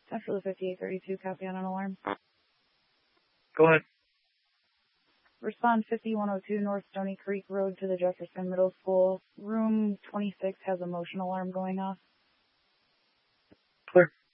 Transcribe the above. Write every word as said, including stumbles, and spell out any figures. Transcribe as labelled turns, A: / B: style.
A: Central to fifty-eight thirty-two, copy on an alarm.
B: Go ahead.
A: Respond fifty-one oh two North Stony Creek Road to the Jefferson Middle School. Room twenty-six has a motion alarm going off.
B: Clear.